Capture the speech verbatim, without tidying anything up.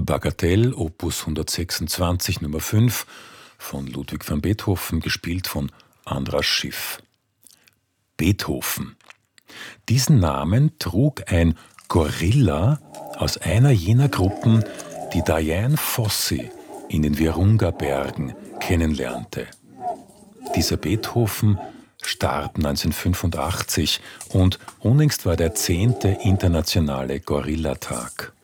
Bagatelle, Opus hundertsechsundzwanzig, Nummer fünf, von Ludwig van Beethoven, gespielt von Andras Schiff. Beethoven. Diesen Namen trug ein Gorilla aus einer jener Gruppen, die Dian Fossey in den Virunga-Bergen kennenlernte. Dieser Beethoven starb neunzehnhundertfünfundachtzig und unlängst war der zehnte internationale Gorillatag.